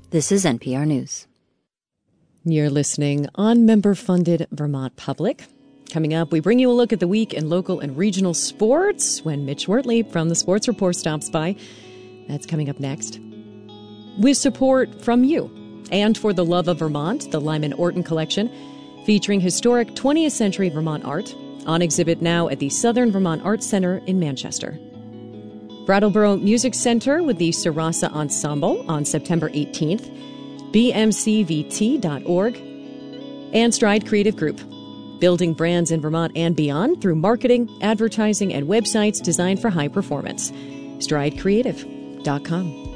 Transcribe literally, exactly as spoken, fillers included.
This is N P R News. You're listening on member-funded Vermont Public. Coming up, we bring you a look at the week in local and regional sports when Mitch Wortley from the Sports Report stops by. That's coming up next. With support from you and for the love of Vermont, the Lyman Orton Collection, featuring historic twentieth century Vermont art, on exhibit now at the Southern Vermont Arts Center in Manchester. Brattleboro Music Center with the Sarasa Ensemble on September eighteenth, b m c v t dot org, and Stride Creative Group, building brands in Vermont and beyond through marketing, advertising, and websites designed for high performance. stride creative dot com.